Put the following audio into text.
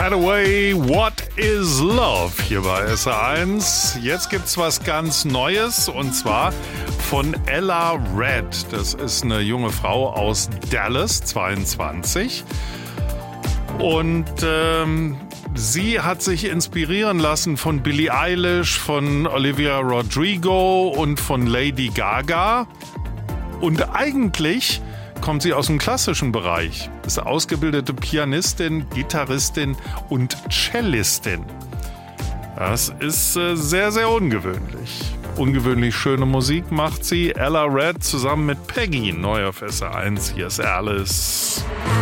Hathaway, What is Love hier bei SR1. Jetzt gibt's was ganz Neues und zwar von Ella Red. Das ist eine junge Frau aus Dallas, 22. Und sie hat sich inspirieren lassen von Billie Eilish, von Olivia Rodrigo und von Lady Gaga. Und eigentlich kommt sie aus dem klassischen Bereich, ist ausgebildete Pianistin, Gitarristin und Cellistin. Das ist sehr, sehr ungewöhnlich. Ungewöhnlich schöne Musik macht sie. Ella Red zusammen mit Peggy, neu auf SR1. Hier ist Alice.